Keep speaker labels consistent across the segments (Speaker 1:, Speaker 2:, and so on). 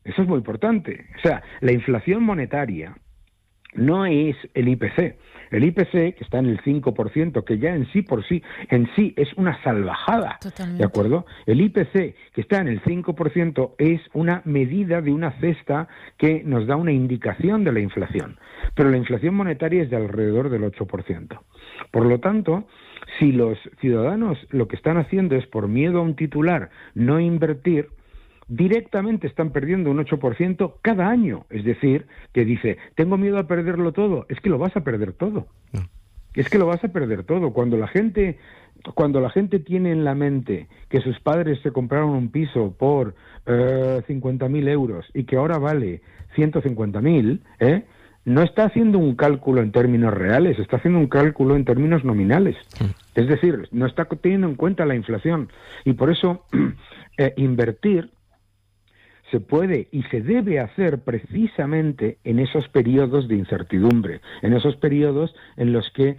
Speaker 1: Eso es muy importante. O sea, la inflación monetaria no es el IPC. El IPC, que está en el 5%, que ya en sí es una salvajada,
Speaker 2: Totalmente.
Speaker 1: ¿de acuerdo? El IPC, que está en el 5%, es una medida de una cesta que nos da una indicación de la inflación. Pero la inflación monetaria es de alrededor del 8%. Por lo tanto, si los ciudadanos lo que están haciendo es, por miedo a un titular, no invertir, directamente están perdiendo un 8% cada año. Es decir, que dice, tengo miedo a perderlo todo. Es que lo vas a perder todo. Es que lo vas a perder todo. Cuando la gente tiene en la mente que sus padres se compraron un piso por 50.000 euros y que ahora vale 150.000, no está haciendo un cálculo en términos reales, está haciendo un cálculo en términos nominales. Es decir, no está teniendo en cuenta la inflación. Y por eso invertir se puede y se debe hacer precisamente en esos periodos de incertidumbre, en esos periodos en los que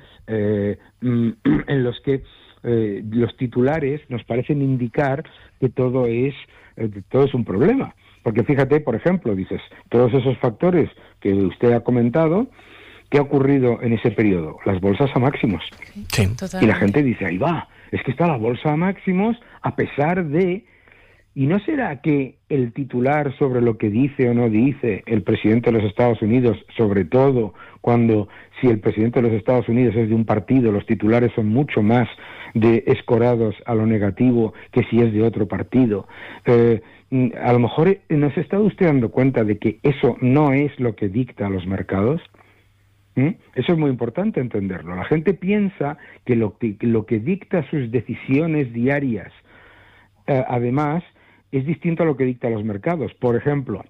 Speaker 1: los titulares nos parecen indicar que todo es un problema. Porque fíjate, por ejemplo, dices, todos esos factores que usted ha comentado, ¿qué ha ocurrido en ese periodo? Las bolsas a máximos.
Speaker 3: Sí.
Speaker 1: Y la gente dice, ahí va, es que está la bolsa a máximos a pesar de... ¿Y no será que el titular sobre lo que dice o no dice el presidente de los Estados Unidos, sobre todo cuando si el presidente de los Estados Unidos es de un partido, los titulares son mucho más escorados a lo negativo que si es de otro partido? A lo mejor ¿no se está usted dando cuenta de que eso no es lo que dicta los mercados? Eso es muy importante entenderlo. La gente piensa que lo que dicta sus decisiones diarias, además, es distinto a lo que dicta los mercados. Por ejemplo,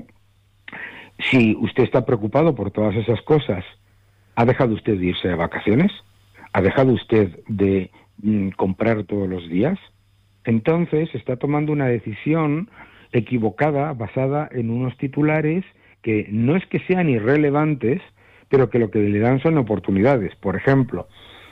Speaker 1: si usted está preocupado por todas esas cosas, ¿ha dejado usted de irse de vacaciones? ¿Ha dejado usted de comprar todos los días? Entonces está tomando una decisión equivocada, basada en unos titulares que no es que sean irrelevantes, pero que lo que le dan son oportunidades. Por ejemplo,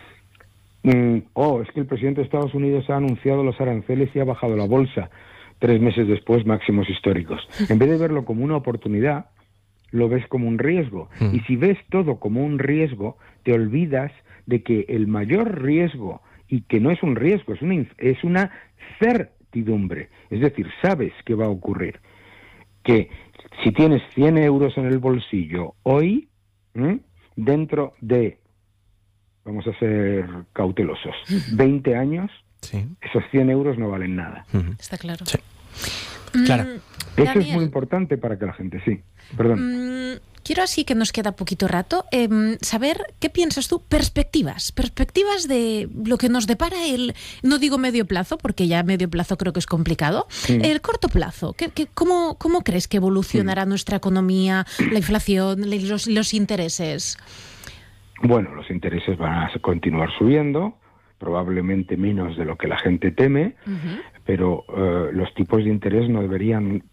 Speaker 1: es que el presidente de Estados Unidos ha anunciado los aranceles y ha bajado la bolsa. 3 meses después, máximos históricos. En vez de verlo como una oportunidad, lo ves como un riesgo. Y si ves todo como un riesgo, te olvidas de que el mayor riesgo, y que no es un riesgo, es una certidumbre. Es decir, sabes qué va a ocurrir. Que si tienes 100 euros en el bolsillo hoy, dentro de, vamos a ser cautelosos, 20 años,
Speaker 3: sí,
Speaker 1: esos 100 euros no valen nada.
Speaker 2: Está claro.
Speaker 3: Sí. Claro.
Speaker 1: Eso
Speaker 2: Daniel,
Speaker 1: es muy importante para que la gente, sí. Perdón.
Speaker 2: Quiero, así que nos queda poquito rato, saber qué piensas tú, perspectivas de lo que nos depara no digo medio plazo, porque ya medio plazo creo que es complicado, el corto plazo. ¿Cómo crees que evolucionará nuestra economía, la inflación, los intereses?
Speaker 1: Bueno, los intereses van a continuar subiendo, probablemente menos de lo que la gente teme, pero los tipos de interés no deberían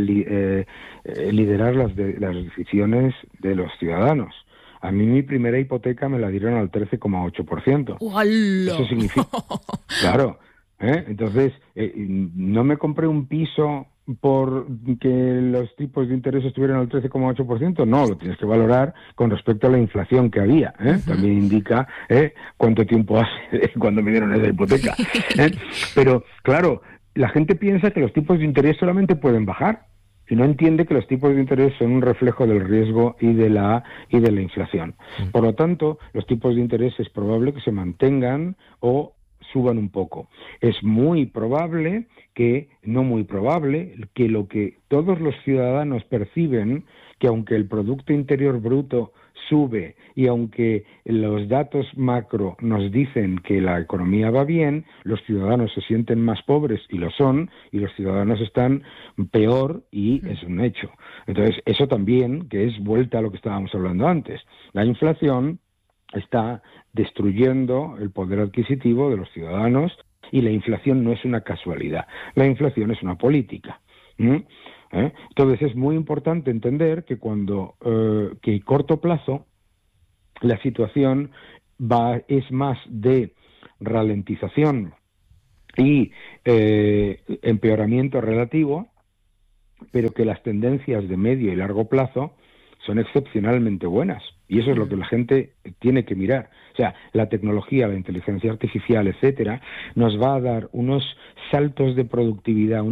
Speaker 1: liderar las decisiones de los ciudadanos. A mí mi primera hipoteca me la dieron al 13,8%.
Speaker 2: ¡Hola!
Speaker 1: Eso significa... Claro, entonces no me compré un piso por que los tipos de interés estuvieran al 13,8%, no, lo tienes que valorar con respecto a la inflación que había. También indica cuánto tiempo hace cuando me dieron esa hipoteca. Pero, claro, la gente piensa que los tipos de interés solamente pueden bajar y no entiende que los tipos de interés son un reflejo del riesgo y de la inflación. Por lo tanto, los tipos de interés es probable que se mantengan o suban un poco. Es muy probable no muy probable, que lo que todos los ciudadanos perciben, que aunque el Producto Interior Bruto sube y aunque los datos macro nos dicen que la economía va bien, los ciudadanos se sienten más pobres y lo son, y los ciudadanos están peor y es un hecho. Entonces, eso también, que es vuelta a lo que estábamos hablando antes. La inflación está destruyendo el poder adquisitivo de los ciudadanos y la inflación no es una casualidad, la inflación es una política. Entonces es muy importante entender que que a corto plazo la situación es más de ralentización y empeoramiento relativo, pero que las tendencias de medio y largo plazo son excepcionalmente buenas. Y eso es lo que la gente tiene que mirar. O sea, la tecnología, la inteligencia artificial, etcétera, nos va a dar unos saltos de productividad,